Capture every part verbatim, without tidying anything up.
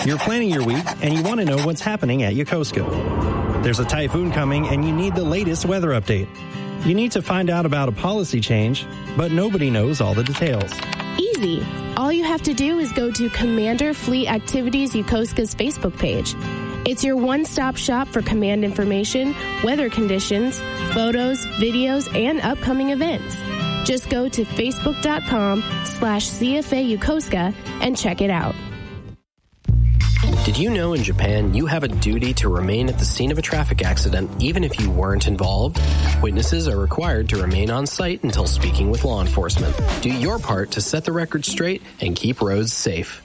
You're planning your week and you want to know what's happening at Yokosuka. There's a typhoon coming and you need the latest weather update. You need to find out about a policy change, but nobody knows all the details. Easy. All you have to do is go to Commander Fleet Activities Yokosuka's Facebook page. It's your one-stop shop for command information, weather conditions, photos, videos, and upcoming events. Just go to facebook.com slash CFA Yokosuka and check it out. Did you know in Japan you have a duty to remain at the scene of a traffic accident even if you weren't involved? Witnesses are required to remain on site until speaking with law enforcement. Do your part to set the record straight and keep roads safe.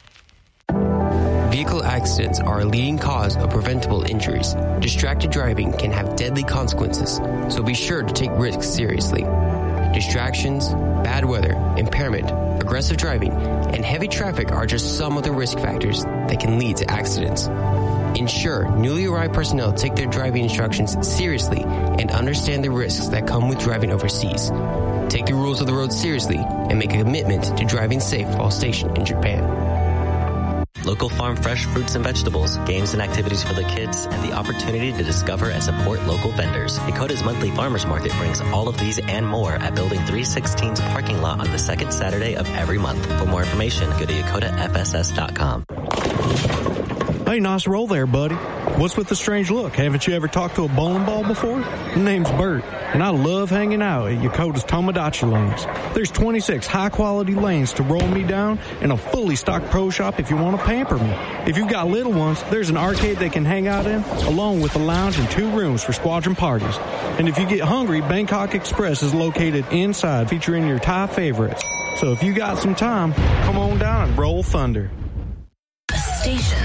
Vehicle accidents are a leading cause of preventable injuries. Distracted driving can have deadly consequences, so be sure to take risks seriously. Distractions, bad weather, impairment, aggressive driving, and heavy traffic are just some of the risk factors that can lead to accidents. Ensure newly arrived personnel take their driving instructions seriously and understand the risks that come with driving overseas. Take the rules of the road seriously and make a commitment to driving safe while stationed in Japan. Local farm fresh fruits and vegetables, games and activities for the kids, and the opportunity to discover and support local vendors. Yokota's monthly farmers market brings all of these and more at Building three sixteen's parking lot on the second Saturday of every month. For more information, go to yokota f s s dot com. Hey, nice roll there, buddy. What's with the strange look? Haven't you ever talked to a bowling ball before? My name's Bert, and I love hanging out at Yokota's Tomodachi lanes. There's twenty-six high-quality lanes to roll me down and a fully stocked pro shop if you want to pamper me. If you've got little ones, there's an arcade they can hang out in, along with a lounge and two rooms for squadron parties. And if you get hungry, Bangkok Express is located inside, featuring your Thai favorites. So if you got some time, come on down and roll thunder. A station